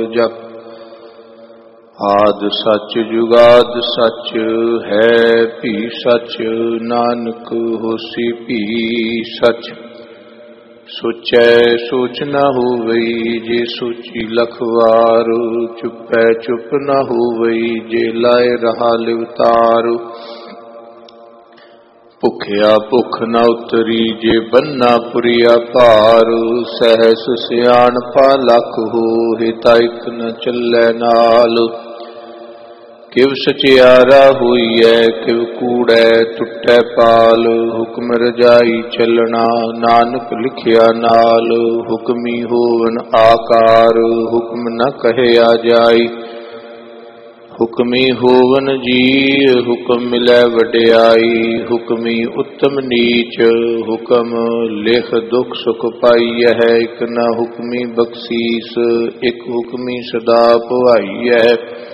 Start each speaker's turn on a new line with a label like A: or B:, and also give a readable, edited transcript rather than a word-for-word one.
A: ਜਪ। ਆਦਿ ਸੱਚ ਜੁਗਾਦ ਸੱਚ ਹੈ ਭੀ ਸੱਚ, ਨਾਨਕ ਹੋਸੀ ਭੀ ਸੱਚ। ਸੋਚੈ ਸੋਚ ਨ ਹੋਵਈ ਜੇ ਸੋਚੀ ਲਖ ਵਾਰ, ਚੁੱਪੈ ਚੁੱਪ ਨ ਹੋਵਈ ਜੇ ਲਾਇ ਰਹਾ ਲਿਵਤਾਰ। ਭੁਖਿਆ ਭੁਖ ਨ ਉਤਰੀ ਜੇ ਬੰਨਾ ਪੁਰੀਆ ਭਾਰ, ਸਹਿਸ ਸਿਆਣਪਾ ਲਖ ਹੋਹਿ ਤਾ ਇਕ ਨ ਚੱਲੈ ਨਾਲ। ਕਿਵ ਸਚਿਆਰਾ ਹੋਈਐ ਕਿਵ ਕੂੜੈ ਟੁੱਟੈ ਪਾਲ, ਹੁਕਮ ਰਜਾਈ ਚੱਲਣਾ ਨਾਨਕ ਲਿਖਿਆ ਨਾਲ। ਹੁਕਮੀ ਹੋਵਨ ਆਕਾਰ ਹੁਕਮ ਨ ਕਹਿਆ ਜਾਈ, ਹੁਕਮੀ ਹੋਵਨ ਜੀ ਹੁਕਮ ਮਿਲੈ ਵਡਿਆਈ। ਹੁਕਮੀ ਉਤਮ ਨੀਚ ਹੁਕਮ ਲਿਖ ਦੁਖ ਸੁਖ ਪਾਈਐ, ਇਕ ਨ ਹੁਕਮੀ ਬਖਸ਼ੀਸ ਇਕ ਹੁਕਮੀ ਸਦਾ ਭਵਾਈਐ।